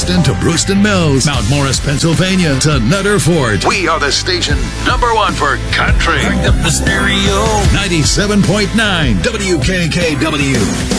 Boston to Brewston Mills, Mount Morris, Pennsylvania to Nutter Fort. We are the station #1 for country. Crank up the stereo. 97.9 WKKW.